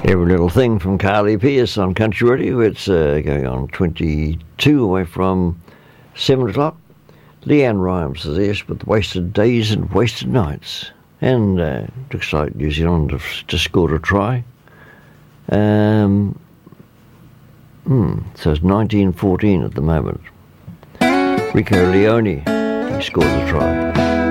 Every Little Thing from Carly Pearce on Country Radio. It's going on 22 away from 7 o'clock. Leanne Rhymes is there with Wasted Days and Wasted Nights. And looks like New Zealand have just scored a try. So it's 19-14 at the moment. Rico Leone, he scored a try.